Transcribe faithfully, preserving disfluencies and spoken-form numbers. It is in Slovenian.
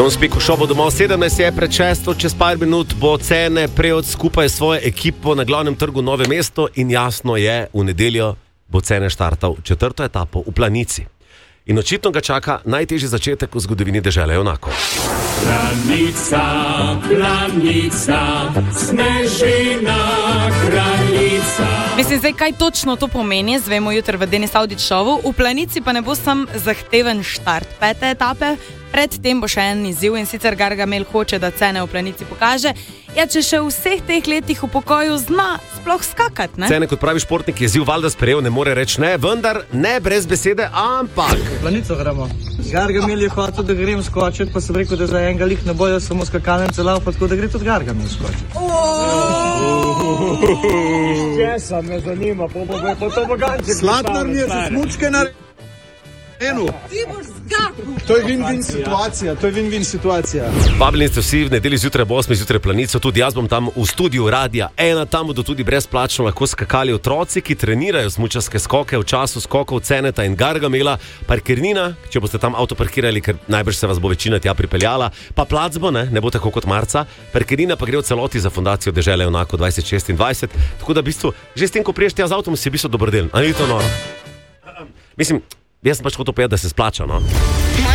Don't Speak v šovu domov, sedemnajst je pred šesto, čez par minut bo Cene prejel skupaj svojo ekipo na glavnem trgu Nove mesto in jasno je, v nedeljo bo Cene štartal četrto etapo v Planici. In očitno ga čaka najtežji začetek v zgodovini dežele Junakov. Planica, planica, snežina, kraljica. Mislim, zdaj, kaj točno to pomeni, zvemo jutri v Denis Audić šovu. V Planici pa ne bo sam zahteven štart pete etape, predtem bo še en izziv in sicer Gargamel hoče, da Cene v Planici pokaže, ja, če še v vseh teh letih v pokoju zna sploh skakat, ne? Cene kot pravi športnik je izziv valjda sprejel, ne more reči ne, vendar ne brez besede, ampak. V Planico gremo. Gargamel je hotel, da grem skočiti, pa sem rekel, da za enega lih ne bojo samo skakalnice laufa, tako da gre tudi Gargamel skočiti. Česa me zanima, po to boganče. Slatnar mi je za smučke na enu. Ti boš zgaknil. To je win-win situacija, to je win-win situacija. Vabljeni ste vsi v nedelji zjutraj ob osmih zjutraj Planico, tudi jaz bom tam v studiu Radia ena, tam bodo tudi brezplačno lahko skakali otroci, ki trenirajo smučarske skoke v času skokov Ceneta in Gargamela. Parkirnina, če boste tam avto parkirali, ker najbrž se vas bo večina tja pripeljala, pa plac bo, ne, ne bo tako kot marca. Parkirnina pa gre v celoti za fundacijo Dežele Junakov dvajset šestindvajset, tako da v bistvu, že s tem, ko priješ tja z avtom, si v bistvu dobrodeln. A ni to noro? Mislim, jaz sem pač hotel povedati, da se splača, no?